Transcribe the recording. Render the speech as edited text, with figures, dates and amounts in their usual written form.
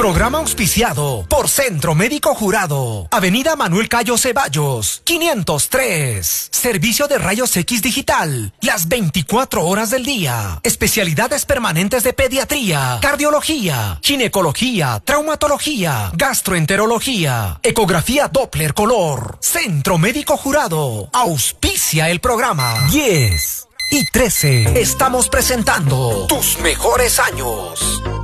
Programa auspiciado por Centro Médico Jurado. Avenida Manuel Cayo Ceballos, 503. Servicio de rayos X digital, las 24 horas del día. Especialidades permanentes de pediatría, cardiología, ginecología, traumatología, gastroenterología, ecografía Doppler color. Centro Médico Jurado. Auspicia el programa. 10 y 13. Estamos presentando tus mejores años.